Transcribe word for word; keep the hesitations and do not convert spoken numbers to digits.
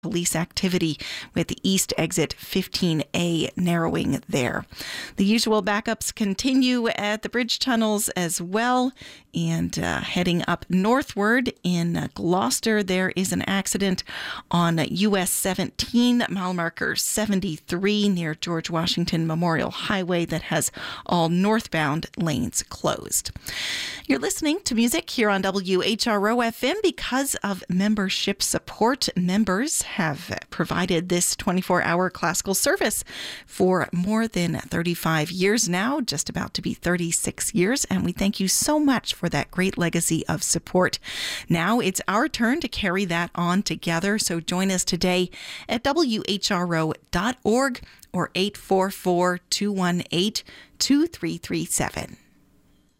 police activity with the east exit fifteen A narrowing there. The usual backups continue at the bridge tunnels as well. And uh, heading up northward in uh, Gloucester, there is an accident on U S seventeen, mile marker seventy-three near George Washington Memorial Highway that has all northbound lanes closed. You're listening to music here on W H R O F M because of membership support. Members have provided this twenty-four hour classical service for more than thirty-five years now, just about to be thirty-six years, and we thank you so much for that great legacy of support. Now it's our turn to carry that on together, so join us today at W H R O dot org or eight four four, two one eight, two three three seven.